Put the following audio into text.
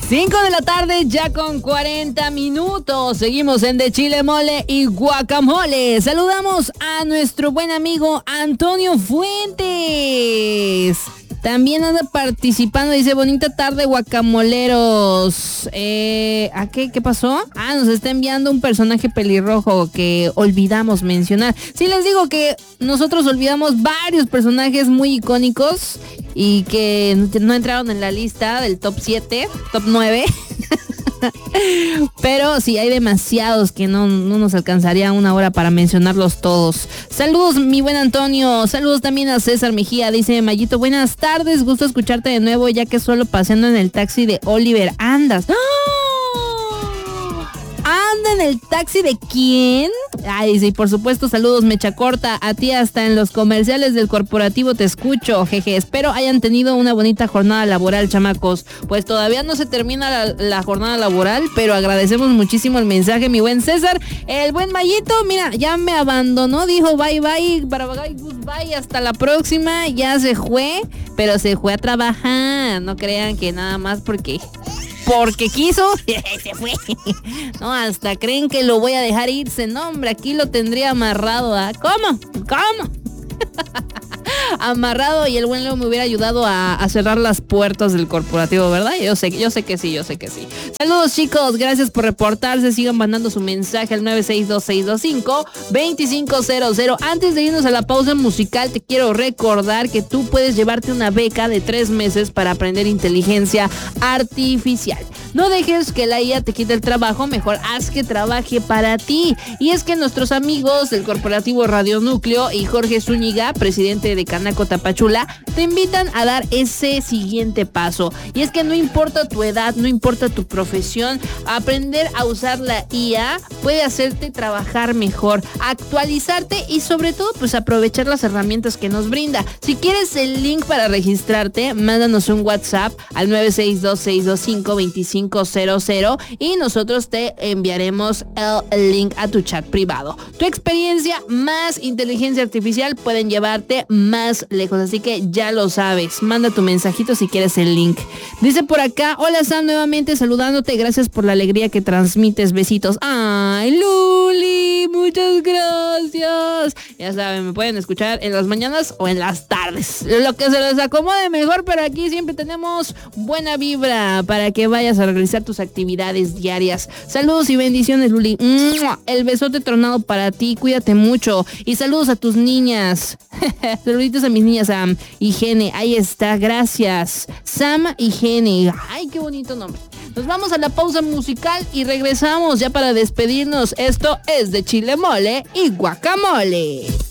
5 de la tarde, ya con 40 minutos. Seguimos en De Chile Mole y Guacamole. Saludamos a nuestro buen amigo Antonio Fuentes. También anda participando, dice, bonita tarde, guacamoleros. ¿A qué? ¿Qué pasó? Nos está enviando un personaje pelirrojo que olvidamos mencionar. Sí, les digo que nosotros olvidamos varios personajes muy icónicos y que no entraron en la lista del top 7, top 9. Pero sí, hay demasiados que no nos alcanzaría una hora para mencionarlos todos. Saludos, mi buen Antonio. Saludos también a César Mejía. Dice, Mayito, buenas tardes. Gusto escucharte de nuevo, ya que solo paseando en el taxi de Oliver andas. ¡Oh! ¿Anda en el taxi de quién? Dice, y por supuesto, saludos, mecha corta. A ti hasta en los comerciales del corporativo te escucho. Jeje, espero hayan tenido una bonita jornada laboral, chamacos. Pues todavía no se termina la jornada laboral, pero agradecemos muchísimo el mensaje, mi buen César. El buen Mayito, mira, ya me abandonó. Dijo bye, bye, goodbye, hasta la próxima. Ya se fue, pero se fue a trabajar. No crean que nada más porque quiso, se fue. No, hasta creen que lo voy a dejar irse. No, hombre, aquí lo tendría amarrado. ¿Cómo? Amarrado, y el buen Leo me hubiera ayudado a cerrar las puertas del corporativo, ¿verdad? Yo sé que sí. Saludos, chicos, gracias por reportarse. Sigan mandando su mensaje al 962-625-2500. Antes de irnos a la pausa musical, te quiero recordar que tú puedes llevarte una beca de 3 meses para aprender inteligencia artificial. No dejes que la IA te quite el trabajo, mejor haz que trabaje para ti. Y es que nuestros amigos del corporativo Radio Núcleo y Jorge Zúñiga, presidente de Canaco Tapachula, te invitan a dar ese siguiente paso. Y es que no importa tu edad, no importa tu profesión, aprender a usar la IA puede hacerte trabajar mejor, actualizarte y sobre todo pues aprovechar las herramientas que nos brinda. Si quieres el link para registrarte, mándanos un WhatsApp al 962-625-2500 y nosotros te enviaremos el link a tu chat privado. Tu experiencia más inteligencia artificial pueden llevarte más lejos, así que ya lo sabes. Manda tu mensajito si quieres el link. Dice por acá, hola Sam, nuevamente saludándote, gracias por la alegría que transmites, besitos. Ay, Luli, muchas gracias. Ya saben, me pueden escuchar en las mañanas o en las tardes, lo que se les acomode mejor, pero aquí siempre tenemos buena vibra para que vayas a realizar tus actividades diarias. Saludos y bendiciones, Luli. El besote tronado para ti, cuídate mucho. Y saludos a tus niñas. Saluditos a mis niñas, Sam y Gene. Ahí está, gracias. Sam y Gene. Ay, qué bonito nombre. Nos vamos a la pausa musical y regresamos ya para despedirnos. Esto es De Chile Mole y Guacamole.